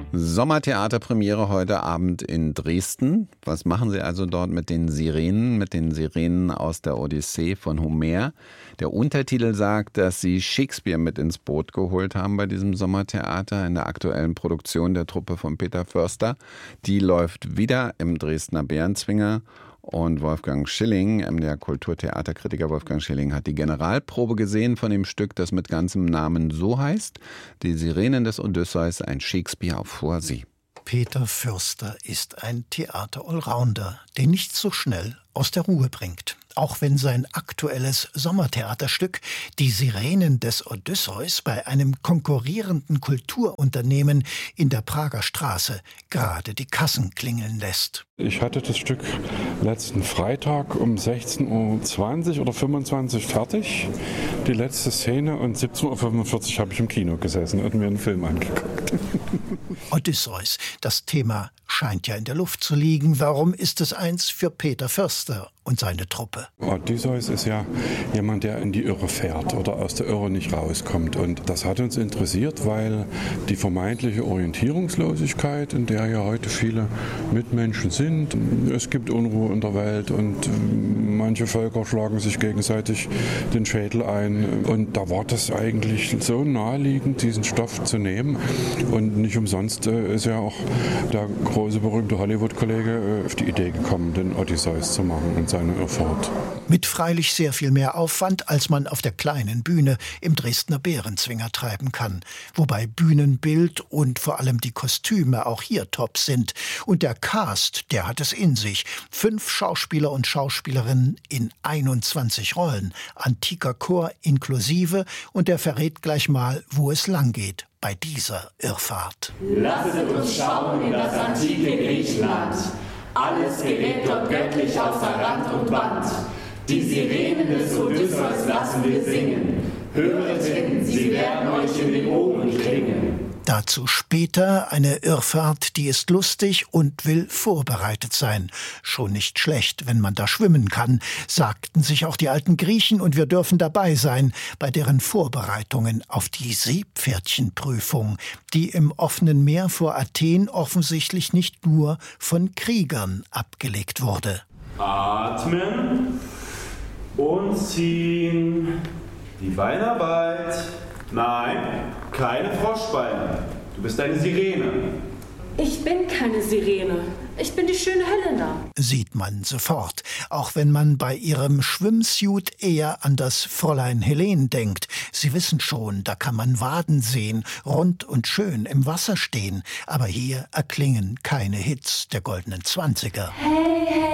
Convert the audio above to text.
Sommertheaterpremiere heute Abend in Dresden. Was machen Sie also dort mit den Sirenen aus der Odyssee von Homer? Der Untertitel sagt, dass Sie Shakespeare mit ins Boot geholt haben bei diesem Sommertheater in der aktuellen Produktion der Truppe von Peter Förster. Die läuft wieder im Dresdner Bärenzwinger. Und Wolfgang Schilling, der Kulturtheaterkritiker Wolfgang Schilling, hat die Generalprobe gesehen von dem Stück, das mit ganzem Namen so heißt: Die Sirenen des Odysseus, ein Shakespeare auf hoher See. Peter Förster ist ein Theater-Allrounder, den nicht so schnell aus der Ruhe bringt. Auch wenn sein aktuelles Sommertheaterstück Die Sirenen des Odysseus bei einem konkurrierenden Kulturunternehmen in der Prager Straße gerade die Kassen klingeln lässt. Ich hatte das Stück letzten Freitag um 16:20 oder 25 fertig, die letzte Szene, und 17:45 habe ich im Kino gesessen und mir einen Film angeguckt. Odysseus, das Thema scheint ja in der Luft zu liegen. Warum ist es eins für Peter Förster und seine Truppe? Odysseus ist ja jemand, der in die Irre fährt oder aus der Irre nicht rauskommt. Und das hat uns interessiert, weil die vermeintliche Orientierungslosigkeit, in der ja heute viele Mitmenschen sind, es gibt Unruhe in der Welt und manche Völker schlagen sich gegenseitig den Schädel ein. Und da war das eigentlich so naheliegend, diesen Stoff zu nehmen. Und nicht umsonst ist ja auch der große, berühmte Hollywood-Kollege auf die Idee gekommen, den Odysseus zu machen und seine Irrfahrt. Mit freilich sehr viel mehr Aufwand, als man auf der kleinen Bühne im Dresdner Bärenzwinger treiben kann. Wobei Bühnenbild und vor allem die Kostüme auch hier top sind. Und der Cast, der hat es in sich. 5 Schauspieler und Schauspielerinnen in 21 Rollen. Antiker Chor inklusive, und der verrät gleich mal, wo es lang geht bei dieser Irrfahrt. Lasset uns schauen in das antike Griechenland. Alles gerät dort göttlich außer Rand und Band. Die Sirenen des Odysseus lassen wir singen. Höret hin, sie werden euch in den Ohren klingen. Dazu später eine Irrfahrt, die ist lustig und will vorbereitet sein. Schon nicht schlecht, wenn man da schwimmen kann, sagten sich auch die alten Griechen, und wir dürfen dabei sein bei deren Vorbereitungen auf die Seepferdchenprüfung, die im offenen Meer vor Athen offensichtlich nicht nur von Kriegern abgelegt wurde. Atmen und ziehen. Die Beinarbeit. Nein, keine Froschbeine. Du bist eine Sirene. Ich bin keine Sirene. Ich bin die schöne Helena. Sieht man sofort, auch wenn man bei ihrem Schwimmsuit eher an das Fräulein Helen denkt. Sie wissen schon, da kann man Waden sehen, rund und schön im Wasser stehen. Aber hier erklingen keine Hits der goldenen 20er. Hey, hey.